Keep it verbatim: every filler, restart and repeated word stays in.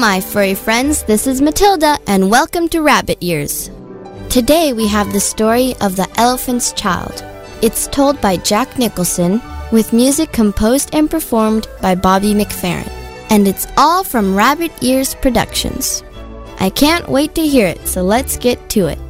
my furry friends, this is Matilda, and welcome to Rabbit Ears. Today we have the story of The Elephant's Child. It's told by Jack Nicholson, with music composed and performed by Bobby McFerrin. And it's all from Rabbit Ears Productions. I can't wait to hear it, so let's get to it.